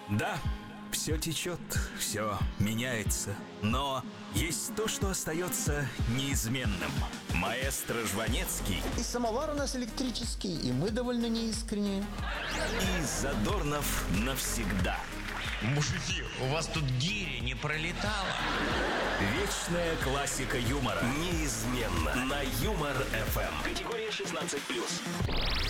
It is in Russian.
Да, все течет, все меняется, но есть то, что остается неизменным. Маэстро Жванецкий И самовар у нас электрический, и мы довольно неискренние. и Задорнов навсегда. Мужики, у вас тут гиря не пролетала? Вечная классика юмора. Неизменно на Юмор ФМ. Категория 16+.